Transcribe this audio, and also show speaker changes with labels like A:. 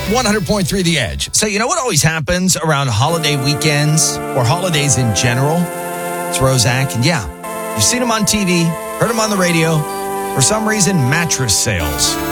A: 100.3 The Edge. So you know what always happens around holiday weekends or holidays in general? It's Roszak. And you've seen him on TV, heard him on the radio. For some reason, mattress sales